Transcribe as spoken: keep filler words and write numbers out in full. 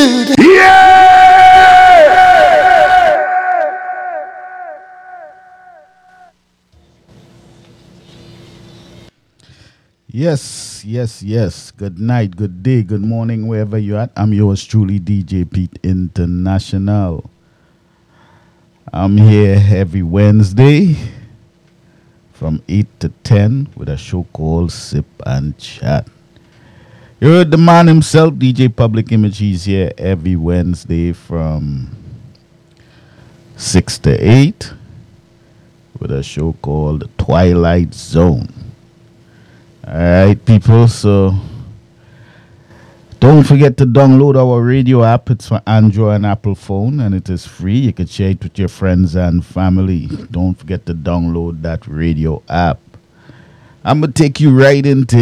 Yes, yes, yes. Good night, good day, good morning, wherever you're at. I'm yours truly, D J Pete International. I'm here every Wednesday from eight to ten with a show called Sip and Chat. You heard the man himself, D J Public Image. He's here every Wednesday from six to eight with a show called The Twilight Zone. All right, people. So don't forget to download our radio app. It's for Android and Apple phone, and it is free. You can share it with your friends and family. Don't forget to download that radio app. I'm going to take you right into